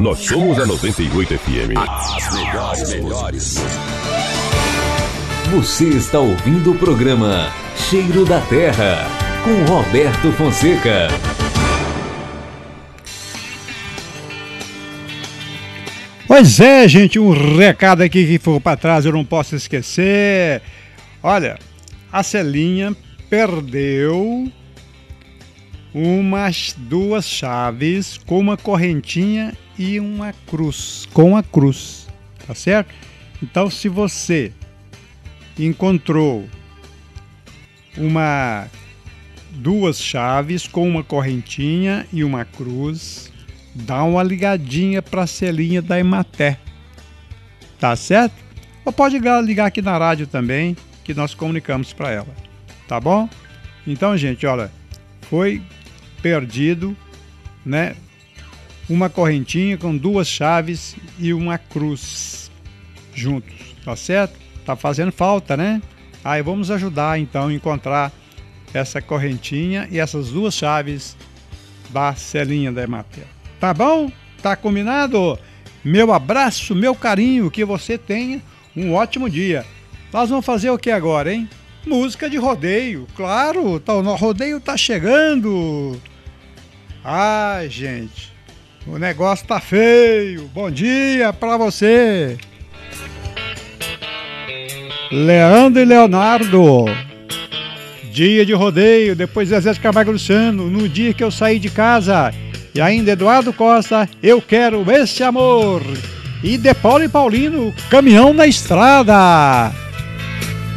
Nós somos a 98 FM. As melhores. Você está ouvindo o programa Cheiro da Terra, com Roberto Fonseca. Pois é, gente, um recado aqui que for para trás eu não posso esquecer. Olha, a Celinha perdeu umas 2 chaves com uma correntinha e uma cruz, com a cruz, tá certo? Então, se você encontrou 2 chaves com uma correntinha e uma cruz, dá uma ligadinha para a Celinha da Emater, tá certo? Ou pode ligar aqui na rádio também, que nós comunicamos para ela, tá bom? Então, gente, olha, foi perdido, né? Uma correntinha com 2 chaves e uma cruz juntos, tá certo? Tá fazendo falta, né? Aí vamos ajudar então a encontrar essa correntinha e essas 2 chaves da Celinha da Emater. Tá bom? Tá combinado? Meu abraço, meu carinho, que você tenha um ótimo dia. Nós vamos fazer o que agora, hein? Música de rodeio, claro, o rodeio tá chegando. Ai, gente, o negócio tá feio. Bom dia pra você. Leandro e Leonardo. Dia de rodeio, depois Zezé de Camargo e Luciano, no dia que eu saí de casa. E ainda Eduardo Costa, eu quero esse amor. E De Paulo e Paulino, caminhão na estrada.